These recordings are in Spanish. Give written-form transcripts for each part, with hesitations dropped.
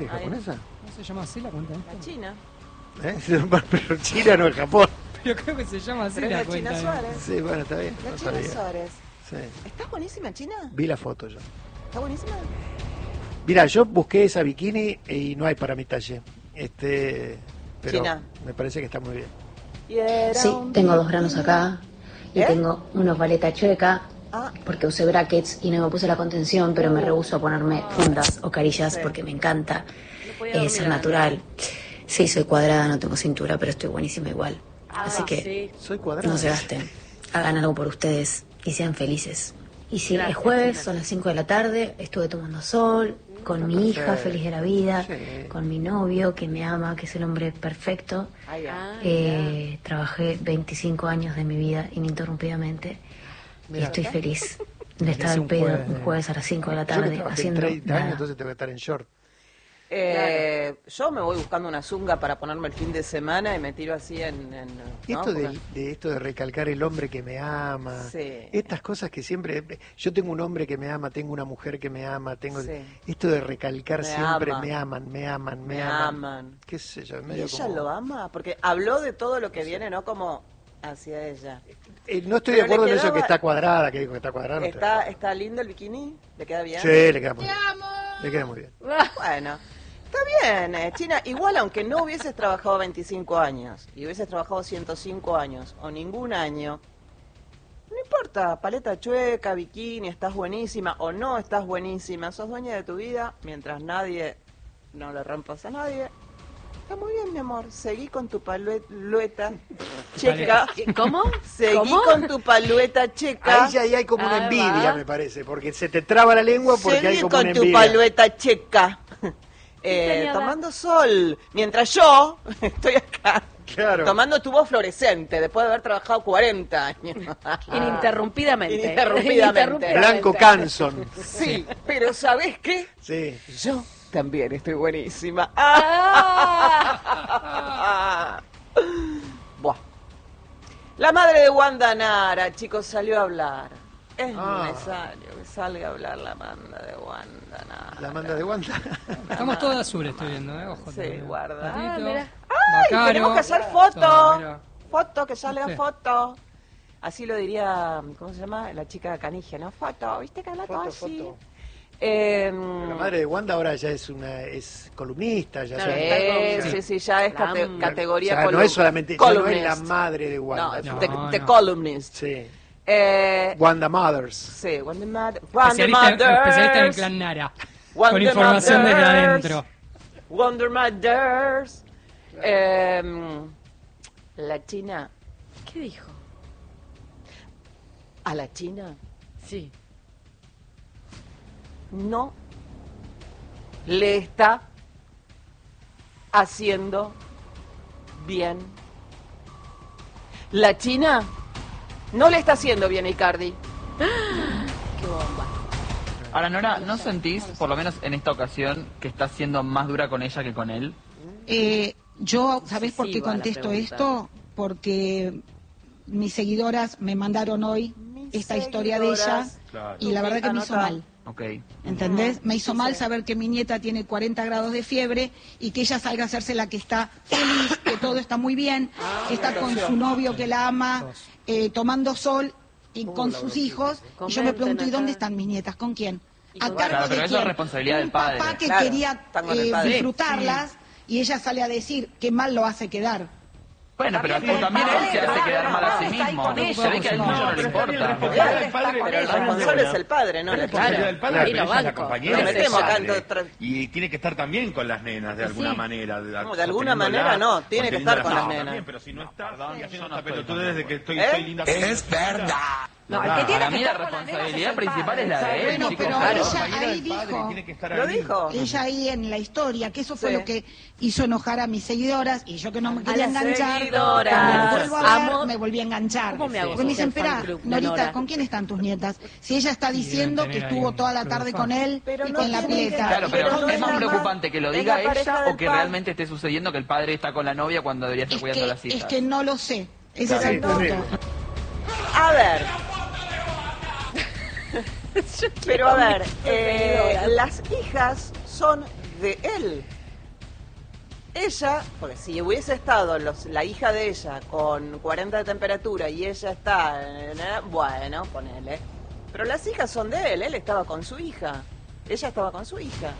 ¿Japonesa? ¿No se llama así la cuenta esta? La China. Pero China no es Japón. Pero creo que se llama así Pero es la la cuenta. China Suárez. Sí, bueno, está bien. La no China sabía. Suárez. Sí. ¿Está buenísima China? Vi la foto yo. ¿Está buenísima? Mira, yo busqué esa bikini y no hay para mi talle. Pero China. me parece que está muy bien. Sí, tengo 2 granos acá y tengo una paleta chueca Ah, porque usé brackets y no me puse la contención, pero me rehúso a ponerme fundas o carillas Sí. porque me encanta No podía dormir ser a la natural. Sí, soy cuadrada, no tengo cintura, pero estoy buenísima igual. Así que sí. Soy cuadrado. no se gasten, hagan algo por ustedes y sean felices. Y sí, Gracias, es jueves, Tina. son las 5 de la tarde, estuve tomando sol con mi hija, perfecto. feliz de la vida, Sí. con mi novio que me ama, que es el hombre perfecto. ahí va. Trabajé 25 años de mi vida ininterrumpidamente y Mira, estoy feliz de estar Es al un pedo jueves de- un jueves a las 5 de la Yo que tarde trabajé haciendo 30 años, nada. entonces tengo que estar en short. Yo me voy buscando una zunga para ponerme el fin de semana y me tiro así en ¿no? Esto Porque- de esto de recalcar el hombre que me ama, Sí. estas cosas que siempre, yo tengo un hombre que me ama, tengo una mujer que me ama, tengo Sí. esto de recalcar Me siempre, aman. me aman. Me aman. Qué sé yo, ¿Y medio ella como... lo ama? Porque habló de todo lo que viene, ¿no? Como hacia ella. No estoy Pero de acuerdo le en eso quedaba- que está cuadrada, que dijo que está cuadrada. no estoy de acuerdo. ¿Está lindo el bikini? ¿Le queda bien? Sí, le queda muy bien. Le queda muy bien. Bueno, está bien, China. Igual, aunque no hubieses trabajado 25 años y hubieses trabajado 105 años o ningún año, no importa, paleta chueca, bikini, estás buenísima o no estás buenísima, sos dueña de tu vida mientras no le rompas a nadie. Está muy bien, mi amor. Seguí con tu palueta checa. ¿Cómo? Seguí ¿Cómo? con tu palueta checa. Ahí ya ahí hay como una Ah, envidia, va. me parece, porque se te traba la lengua porque hay Seguí como una con tu envidia. palueta checa. Señora. Tomando sol. Mientras yo estoy acá. Claro. Tomando tubo fluorescente después de haber trabajado 40 años. Ininterrumpidamente. Ininterrumpidamente. Blanco Canson. Sí, pero ¿sabés qué? Sí. Yo también estoy buenísima. Buah. La madre de Wanda Nara, chicos, salió a hablar. Es necesario que salga a hablar la manda de Wanda Nara. La manda de Wanda. Estamos todos de azul, estoy viendo, Ojo. Sí, también. guarda. Patito, mira. ¡Ay! Bacaro. Tenemos que hacer Todo, foto. mira. Foto, que salga Sí. foto. Así lo diría, ¿cómo se llama? La chica Canigia, ¿no? Foto, ¿viste que habla todo Foto, así? foto. Eh, La madre de Wanda ahora ya es columnista, ya Claro, sí, sí, ya es categoría O sea, no column- es solamente, ya no es columnist. la madre de Wanda. No, No, the no. columnist. Sí. Eh, Wanda Mothers. sí, Wonder Mothers. Especialista en el clan Nara. Con Wonder información desde Mothers. adentro. Wonder Mothers. La China. ¿Qué dijo? A la China Sí. no le está haciendo bien. La China no le está haciendo bien a Icardi. Qué bomba. Ahora, Nora, ¿no sentís, por lo menos en esta ocasión, que estás siendo más dura con ella que con él? Yo, ¿sabés por qué Excesiva la contesto pregunta. esto? Porque mis seguidoras me mandaron hoy esta historia de ella y la verdad que me hizo Anota. mal. Ok. ¿Entendés? Me hizo mal saber que mi nieta tiene 40 grados de fiebre y que ella salga a hacerse la que está feliz, que todo está muy bien, que está con su novio que la ama, tomando sol y con sus hijos. Y yo me pregunto, ¿y dónde están mis nietas? ¿Con quién? ¿A cargo Claro, pero de eso es quién? responsabilidad Un del padre. papá que Claro, quería están con el padre. disfrutarlas y ella sale a decir qué mal lo hace quedar. Bueno, pero también él se hace quedar mal a sí mismo. Se ve que a él mucho no le importa. Pero el responsable es el padre, no la Claro. China. del padre, Ahí pero lo ella es la banco. compañera Nos del metemos acá padre. en todo Y tiene que estar también con las nenas de alguna manera. No, de alguna manera no, tiene que estar con las nenas. También, pero si no está, y haciendo yo no esta estoy pelotudez de que estoy ¿Eh? soy linda. Es verdad. No, el que tiene Para que mí la estar con las nenas responsabilidad es el principal padre. es la de él, Bueno, chicos. pero Claro. ella Compañera ahí del padre dijo, tiene que estar Lo ahí. dijo. ella ahí en la historia, que eso fue Sí. lo que hizo enojar a mis seguidoras y yo que no me quería las enganchar, seguidoras. cuando vuelvo a ver, Amo. me volví a enganchar. ¿Cómo me hago Porque me dicen, social fan espera, club de Norita, Nora? ¿con quién están tus nietas? Si ella está diciendo que tener ahí estuvo un toda la club tarde fan. con él Pero y no con la tiene que- pileta. Claro, Pero pero no es es más la preocupante que lo es diga la pareja ella del o que padre. realmente esté sucediendo que el padre está con la novia cuando debería estar cuidando las Es hijas. que no lo sé. Ese es el Claro, punto. terrible. A ver. Pero a ver, las hijas son de él. Ella, porque si hubiese estado la hija de ella con 40 de temperatura y ella está, bueno, ponele. Pero las hijas son de él estaba con su hija. Ella estaba con su hija.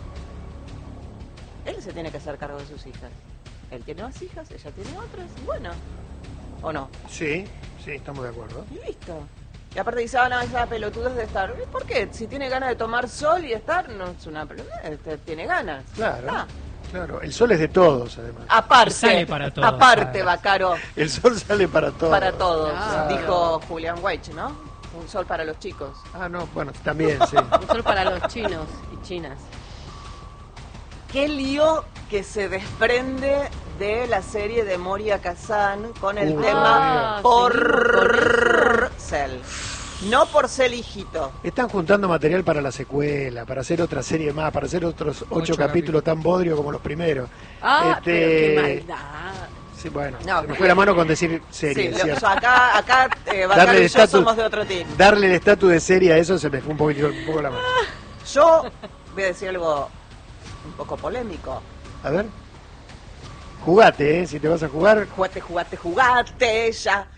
Él se tiene que hacer cargo de sus hijas. Él tiene más hijas, ella tiene otras, y bueno. ¿O no? Sí, estamos de acuerdo. Y listo. Y aparte dice, no, esa pelotuda de estar. ¿Por qué? Si tiene ganas de tomar sol y estar, no es una pelotuda, tiene ganas. Claro. Ah. Claro, el sol es de todos, además. Aparte, sale para todos, aparte, además. Bacaro, El sol sale para todos. para todos, Claro. dijo Julián Weich, ¿no? Un sol para los chicos. Ah, no, bueno, también, sí. Un sol para los chinos y chinas. Qué lío que se desprende de la serie de Moria Kazan con el tema Porcel. No Porcel hijito. Están juntando material para la secuela, para hacer otra serie más, para hacer otros 8 capítulos capítulos. tan bodrio como los primeros. Ah, pero qué maldad. Sí, bueno, No, se me fue la mano con decir serie, Sí, ¿cierto? acá Darle Bacaro el y yo estatus- somos de otro team. Darle el estatus de serie a eso se me fue un poco la mano. Yo voy a decir algo un poco polémico. A ver. Jugate, si te vas a jugar. Jugate ya.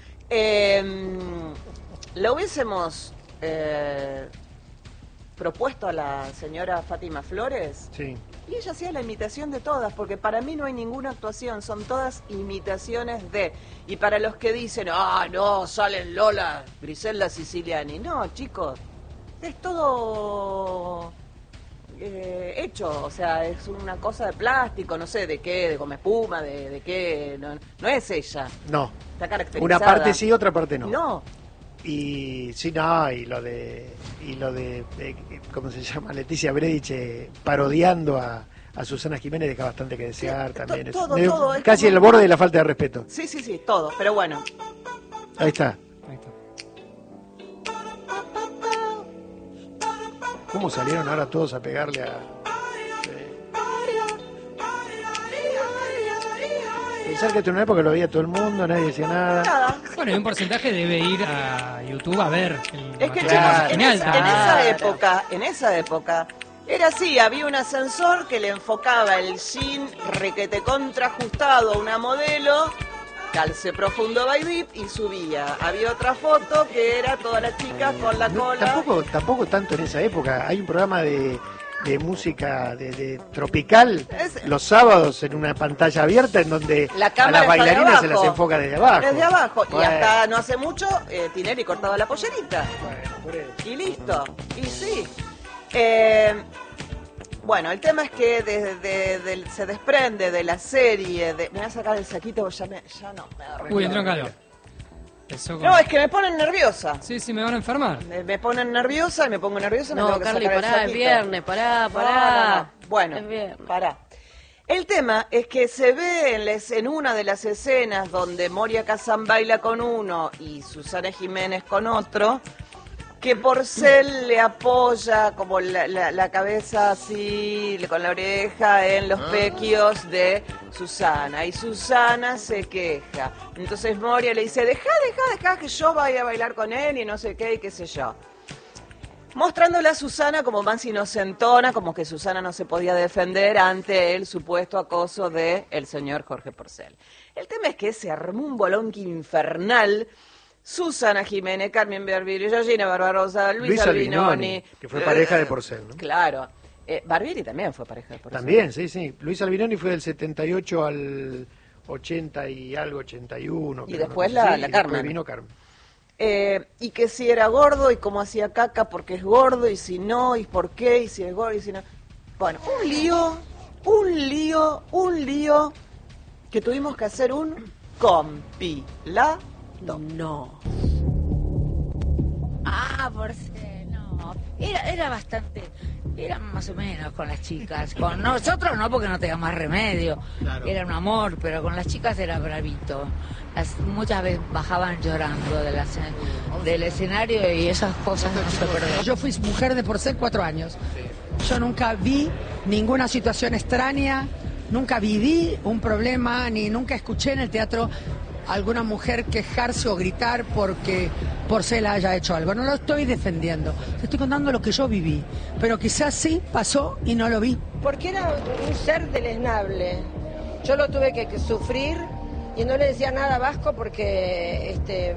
Lo hubiésemos propuesto a la señora Fátima Flores Sí. y ella hacía la imitación de todas, porque para mí no hay ninguna actuación, son todas imitaciones de. Y para los que dicen, no, salen Lola, Griselda Siciliani, no, chicos, es todo hecho, o sea, es una cosa de plástico, no sé de qué, de goma espuma, de qué, no es ella, No. está caracterizada. Una parte sí, otra parte no. No, Y sí, no, y lo de ¿cómo se llama? Leticia Bredich parodiando a Susana Jiménez deja bastante que desear también. Es todo, medio- todo, es casi como- el borde de la falta de respeto. sí, todo, pero bueno. Ahí está. Ahí está. ¿Cómo salieron ahora todos a pegarle a...? Pensar que esto en una época lo veía todo el mundo, nadie decía nada. Nada. Bueno, y un porcentaje debe ir a YouTube a ver el Es que material en, original esa, también. en esa época, era así, había un ascensor que le enfocaba el jean requete contrajustado a una modelo, calce profundo by Deep y subía. Había otra foto que era todas las chicas con la No, cola. tampoco tanto en esa época. Hay un programa de música de tropical los sábados en una pantalla abierta en donde La a cámara las está de bailarinas se abajo. las enfoca desde abajo. Desde abajo. Y Bueno, hasta no hace mucho, Tinelli cortaba la pollerita. bueno, por eso. Y listo. Y sí. Bueno, el tema es que se desprende de la serie. Me voy a sacar el saquito porque ya no me agarré. Uy, entró en calor. Empezó con- No, es que me ponen nerviosa. Sí, me van a enfermar. Me ponen nerviosa y me pongo nerviosa y me No, tengo que Carly, sacar el pará, es saquito. viernes, pará. No. Bueno, Es viernes. pará. El tema es que se ve en una de las escenas donde Moria Kazan baila con uno y Susana Jiménez con otro, que Porcel le apoya como la cabeza así, con la oreja en los pequios de Susana. Y Susana se queja. Entonces Moria le dice, deja que yo vaya a bailar con él y no sé qué y qué sé yo. Mostrándole a Susana como más inocentona, como que Susana no se podía defender ante el supuesto acoso de el señor Jorge Porcel. El tema es que se armó un bolonqui infernal. Susana Jiménez, Carmen Barbieri, Georgina Barbarosa, Luis Albinoni, que fue pareja de Porcel, ¿no? Claro. Barbieri también fue pareja de Porcel. También, sí. Luis Albinoni fue del 78 al 80 y algo, 81. Y creo, después no sé, la y después Carmen. vino Carmen. Y que si era gordo y cómo hacía caca porque es gordo y si no y por qué y si es gordo y si no. Bueno, un lío que tuvimos que hacer un compilado. No. Por ser, no. Era bastante, era más o menos con las chicas. Con nosotros no, porque no teníamos más remedio. Claro. Era un amor, pero con las chicas era bravito. Muchas veces bajaban llorando del escenario y esas cosas no se perdonan. Yo fui mujer de Porcel 4 años. Yo nunca vi ninguna situación extraña, nunca viví un problema, ni nunca escuché en el teatro alguna mujer quejarse o gritar porque Porcel haya hecho algo. No lo estoy defendiendo, te estoy contando lo que yo viví, pero quizás sí pasó y no lo vi. Porque era un ser deleznable. Yo lo tuve que sufrir y no le decía nada a Vasco porque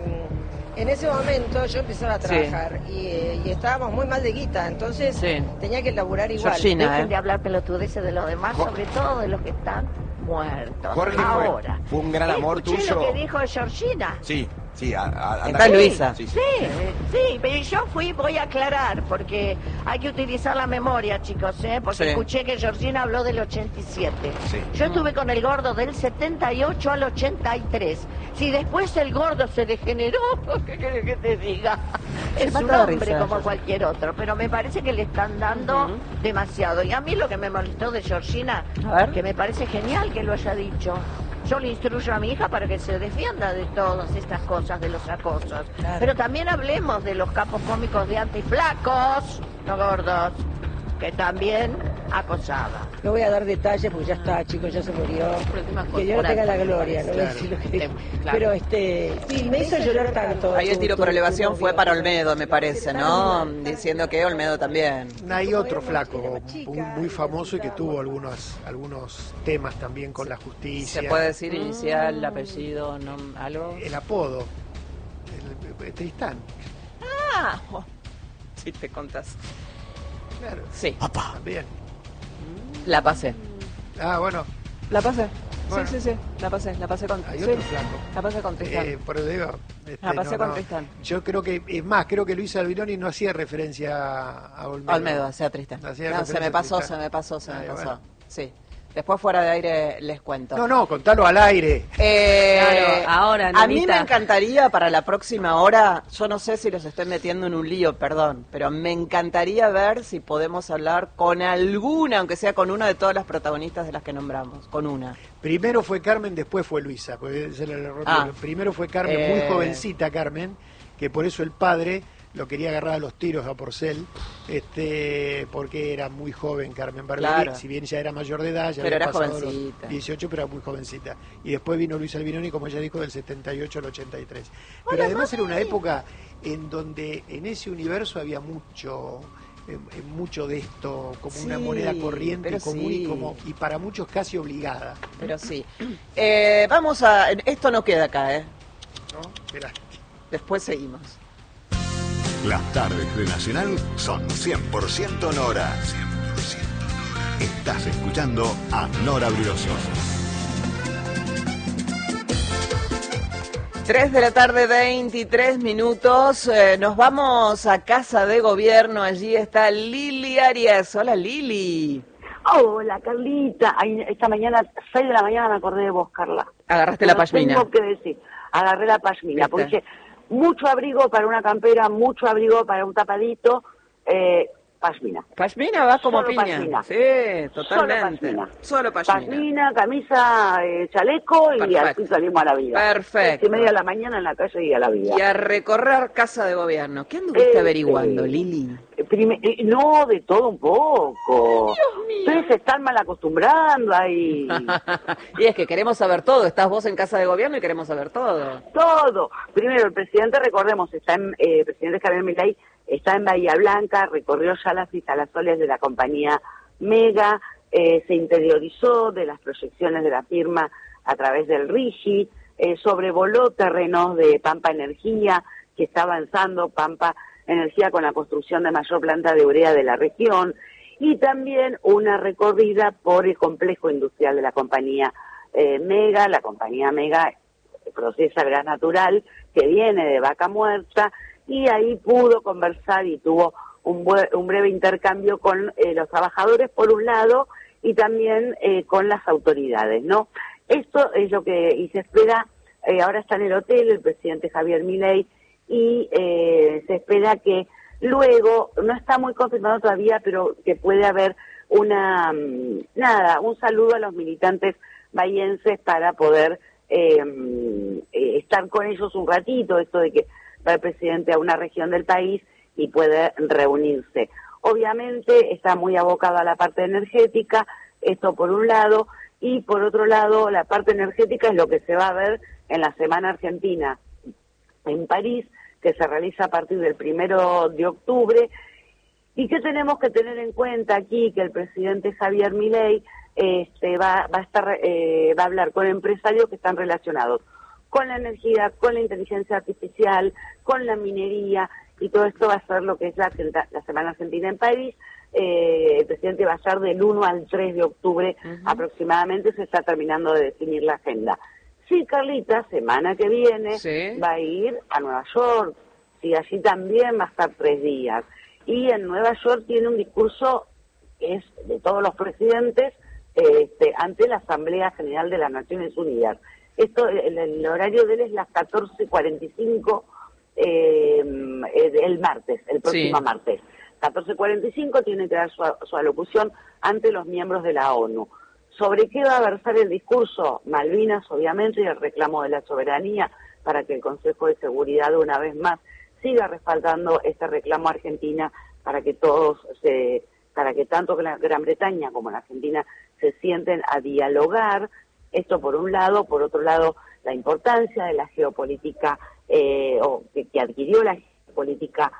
en ese momento yo empezaba a trabajar y estábamos muy mal de guita, entonces tenía que laburar igual. Georgina, dejen de hablar pelotudeces de los demás, sobre todo de los que están muertos. Jorge ahora. Fue un gran amor Escuché tuyo. lo que dijo Georgina. Sí, anda Está con- Luisa. Sí. Sí, pero yo voy a aclarar, porque hay que utilizar la memoria, chicos, porque Sí. escuché que Georgina habló del 87. Sí. Yo estuve con el gordo del 78 al 83. Si después el gordo se degeneró, ¿qué querés que te diga? Se Es un mata de hombre risa, como Georgina. cualquier otro, pero me parece que le están dando demasiado. Y a mí lo que me molestó de Georgina, A ver. que me parece genial que lo haya dicho. Yo le instruyo a mi hija para que se defienda de todas estas cosas, de los acosos. Claro. Pero también hablemos de los capos cómicos de antes flacos, no gordos, que también acosaba. No voy a dar detalles porque ya está, chicos, ya se murió. Que Dios no tenga la gloria, no voy a decir lo que dijo. Pero sí, me hizo llorar tanto. Ahí el tiro por elevación fue para Olmedo, me parece, ¿no? Diciendo que Olmedo también. Hay otro flaco muy famoso y que tuvo algunos temas también con la justicia. ¿Se puede decir inicial, apellido, algo? El apodo, Tristán. Ah, sí, te contás. Claro. Sí. También. La pasé. Ah, bueno. La pasé. Bueno. Sí. La pasé con Hay sí. otro flaco. La pasé con Tristán. Por eso digo, La pasé con Tristán. Yo creo que, es más, creo que Luis Albinoni no hacía referencia a Olmedo. Olmedo, hacía Tristán. Hacía No, se referencia me a pasó. Tristán. Bueno. Sí. Después fuera de aire les cuento. No, contalo al aire. Claro, ahora, a mí me nenita. encantaría para la próxima hora, yo no sé si los estoy metiendo en un lío, perdón, pero me encantaría ver si podemos hablar con alguna, aunque sea con una de todas las protagonistas de las que nombramos, con una. Primero fue Carmen, después fue Luisa. Porque ese era el error. Primero fue Carmen, muy jovencita Carmen, que por eso el padre lo quería agarrar a los tiros a Porcel, porque era muy joven Carmen Barbieri, Claro. si bien ya era mayor de edad, ya Pero había era pasado jovencita. los 18, pero era muy jovencita. Y después vino Luis Albinoni, como ella dijo, del 78 al 83. Pero además era una época en donde en ese universo había mucho de esto, como una Sí, moneda corriente pero común sí. y para muchos casi obligada. Pero sí. Vamos a... Esto no queda acá, ¿No? Esperá. Después seguimos. Las tardes de Nacional son 100% Nora. 100% Nora. Estás escuchando a Nora Brioso. 3 de la tarde, 23 minutos. Nos vamos a Casa de Gobierno. Allí está Lili Arias. Hola, Lili. Hola, Carlita. Ay, esta mañana, 6 de la mañana me acordé de vos, Carla. Agarraste la pashmina. Tengo que decir, agarré la pashmina, porque dije, mucho abrigo para una campera, mucho abrigo para un tapadito, pashmina. Pashmina va como Solo piña. pashmina. Sí, totalmente. Solo pashmina, camisa, chaleco y Perfecto. así salimos a la vida. Perfecto. 6:30 de la mañana en la calle y a la vida. Y a recorrer Casa de Gobierno. ¿Qué anduviste averiguando, Lili? No, de todo un poco. Ustedes se están mal acostumbrando ahí. Y es que queremos saber todo. Estás vos en Casa de Gobierno y queremos saber todo. Todo. Primero, el presidente, recordemos, el presidente Javier Milei está en Bahía Blanca, recorrió ya las instalaciones de la compañía Mega, se interiorizó de las proyecciones de la firma a través del RIGI, sobrevoló terrenos de Pampa Energía, que está avanzando Pampa Energía con la construcción de mayor planta de urea de la región, y también una recorrida por el complejo industrial de la compañía Mega. La compañía Mega procesa el gas natural que viene de Vaca Muerta, y ahí pudo conversar y tuvo un breve intercambio con los trabajadores por un lado y también con las autoridades, ¿no? Esto es lo que y se espera, ahora está en el hotel el presidente Javier Milei y se espera que luego, no está muy confirmado todavía, pero que puede haber un saludo a los militantes bahienses para poder estar con ellos un ratito, esto de que va el presidente a una región del país y puede reunirse. Obviamente está muy abocado a la parte energética, esto por un lado, y por otro lado la parte energética es lo que se va a ver en la Semana Argentina en París, que se realiza a partir del 1 de octubre, ¿Y qué tenemos que tener en cuenta aquí? Que el presidente Javier Milei va a hablar con empresarios que están relacionados con la energía, con la inteligencia artificial, con la minería, y todo esto va a ser lo que es la Semana Argentina en París. El presidente va a estar del 1 al 3 de octubre aproximadamente, se está terminando de definir la agenda. Sí, Carlita, semana que viene va a ir a Nueva York, y allí también va a estar 3 días. Y en Nueva York tiene un discurso que es de todos los presidentes ante la Asamblea General de las Naciones Unidas. Esto, el horario de él es las 14:45 el martes, el próximo martes. 14:45 tiene que dar su alocución ante los miembros de la ONU. ¿Sobre qué va a versar el discurso? Malvinas, obviamente, y el reclamo de la soberanía para que el Consejo de Seguridad, una vez más, siga respaldando este reclamo a Argentina para que para que tanto la Gran Bretaña como la Argentina se sienten a dialogar. Esto por un lado. Por otro lado, la importancia de la geopolítica, que adquirió la geopolítica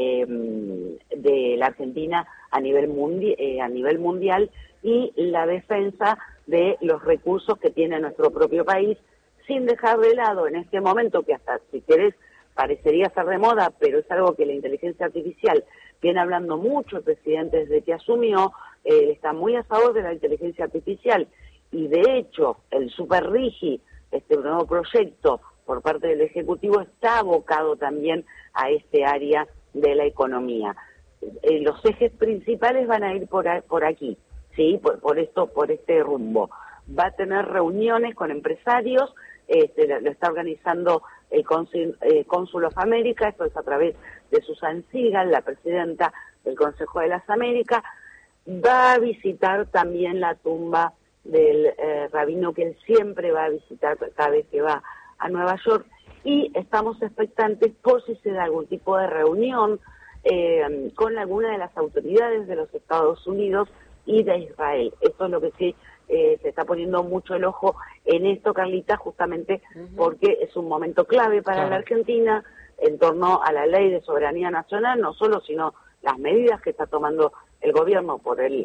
de la Argentina a nivel mundial, y la defensa de los recursos que tiene nuestro propio país, sin dejar de lado en este momento, que hasta, si querés, parecería ser de moda, pero es algo que la inteligencia artificial viene hablando mucho el presidente desde que asumió. Está muy a favor de la inteligencia artificial, y de hecho el Super Rigi, este nuevo proyecto por parte del Ejecutivo, está abocado también a este área de la economía. Los ejes principales van a ir por aquí, sí, por este rumbo. Va a tener reuniones con empresarios, lo está organizando el Cónsul of America, esto es a través de Susan Sigal, la presidenta del Consejo de las Américas. Va a visitar también la tumba del rabino que él siempre va a visitar cada vez que va a Nueva York, y estamos expectantes por si se da algún tipo de reunión con alguna de las autoridades de los Estados Unidos y de Israel. Esto es lo que sí se está poniendo mucho el ojo en esto, Carlita, justamente porque es un momento clave para la Argentina en torno a la ley de soberanía nacional, no solo, sino las medidas que está tomando el gobierno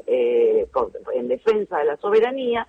en defensa de la soberanía,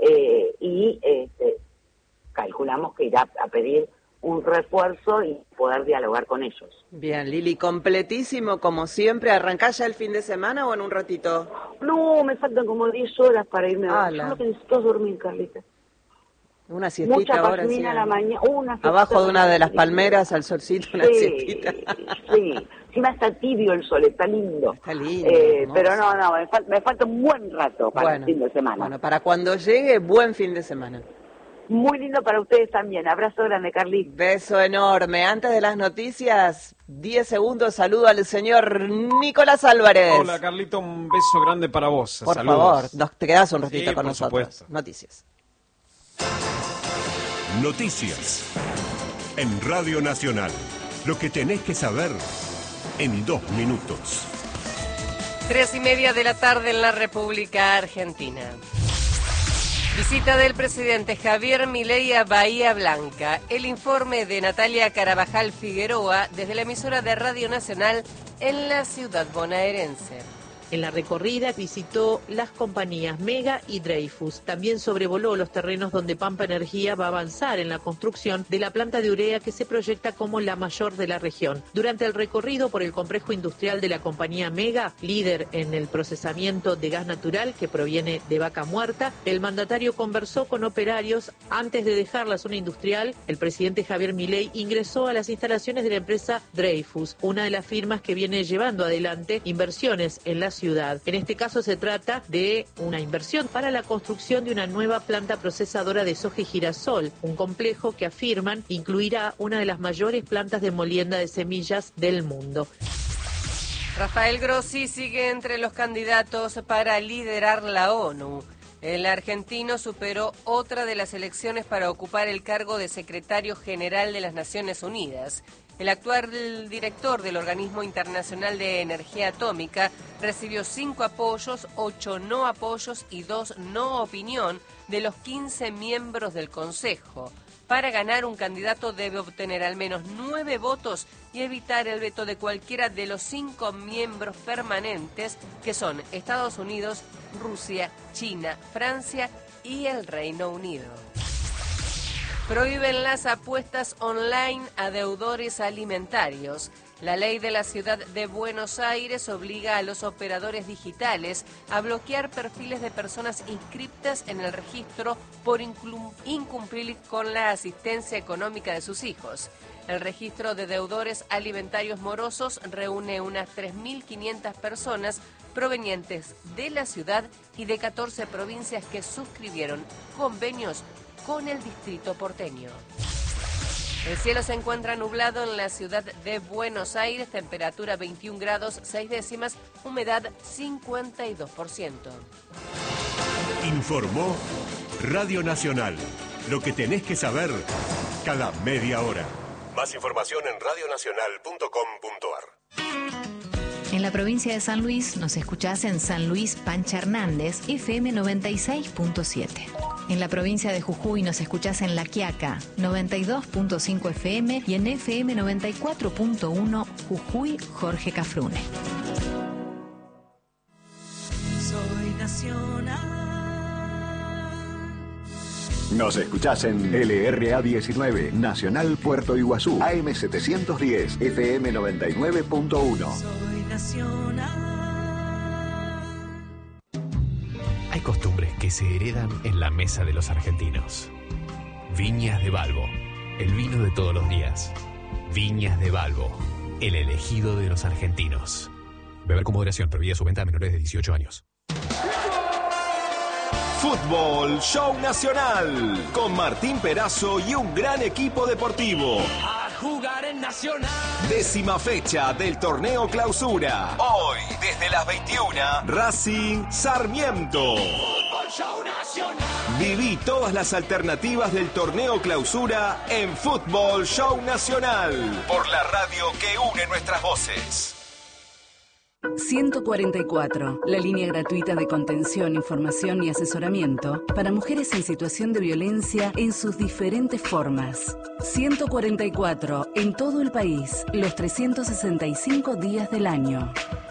y calculamos que irá a pedir un refuerzo y poder dialogar con ellos. Bien, Lili, completísimo como siempre. ¿Arrancás ya el fin de semana o en un ratito? No, me faltan como 10 horas para irme a dormir. Yo lo que necesito es dormir, Carlita. Una siestita ahora, sí. A la mañana, abajo de una de las palmeras, al solcito, una siestita. Sí, encima está tibio el sol, está lindo. Está lindo. Pero no, me falta un buen rato para el fin de semana. Bueno, para cuando llegue, buen fin de semana. Muy lindo para ustedes también. Abrazo grande, Carly. Beso enorme. Antes de las noticias, 10 segundos, saludo al señor Nicolás Álvarez. Hola, Carlito, un beso grande para vos. Por Saludos. favor, te quedás un ratito con nosotros. Supuesto. Noticias. Noticias. En Radio Nacional. Lo que tenés que saber en 2 minutos. 3:30 de la tarde en la República Argentina. Visita del presidente Javier Milei a Bahía Blanca. El informe de Natalia Carabajal Figueroa desde la emisora de Radio Nacional en la ciudad bonaerense. En la recorrida visitó las compañías Mega y Dreyfus. También sobrevoló los terrenos donde Pampa Energía va a avanzar en la construcción de la planta de urea que se proyecta como la mayor de la región. Durante el recorrido por el complejo industrial de la compañía Mega, líder en el procesamiento de gas natural que proviene de vaca muerta, el mandatario conversó con operarios. Antes de dejar la zona industrial, el presidente Javier Milei ingresó a las instalaciones de la empresa Dreyfus, una de las firmas que viene llevando adelante inversiones en la ciudad. En este caso se trata de una inversión para la construcción de una nueva planta procesadora de soja y girasol, un complejo que afirman incluirá una de las mayores plantas de molienda de semillas del mundo. Rafael Grossi sigue entre los candidatos para liderar la ONU. El argentino superó otra de las elecciones para ocupar el cargo de secretario general de las Naciones Unidas. El actual director del Organismo Internacional de Energía Atómica recibió 5 apoyos, 8 no apoyos y 2 no opinión de los 15 miembros del Consejo. Para ganar, un candidato debe obtener al menos 9 votos y evitar el veto de cualquiera de los 5 miembros permanentes, que son Estados Unidos, Rusia, China, Francia y el Reino Unido. Prohíben las apuestas online a deudores alimentarios. La ley de la ciudad de Buenos Aires obliga a los operadores digitales a bloquear perfiles de personas inscriptas en el registro por incumplir con la asistencia económica de sus hijos. El registro de deudores alimentarios morosos reúne unas 3.500 personas provenientes de la ciudad y de 14 provincias que suscribieron convenios con el distrito porteño. El cielo se encuentra nublado en la ciudad de Buenos Aires, temperatura 21 grados 6 décimas, humedad 52%. Informó Radio Nacional. Lo que tenés que saber cada media hora. Más información en radionacional.com.ar. En la provincia de San Luis nos escuchás en San Luis Pancha Hernández, FM 96.7. En la provincia de Jujuy nos escuchás en La Quiaca, 92.5 FM y en FM 94.1 Jujuy, Jorge Cafrune. Soy nacional. Nos escuchás en LRA 19, Nacional Puerto Iguazú, AM 710, FM 99.1. Soy nacional. Hay costumbres que se heredan en la mesa de los argentinos. Viñas de Balbo, el vino de todos los días. Viñas de Balbo, el elegido de los argentinos. Beber con moderación, prohibida su venta a menores de 18 años. Fútbol Show Nacional, con Martín Perazo y un gran equipo deportivo. A jugar en Nacional. 10ª fecha del torneo Clausura. Hoy, desde las 21, Racing Sarmiento. Fútbol Show Nacional. Viví todas las alternativas del torneo Clausura en Fútbol Show Nacional, por la radio que une nuestras voces. 144, la línea gratuita de contención, información y asesoramiento para mujeres en situación de violencia en sus diferentes formas. 144, en todo el país, los 365 días del año.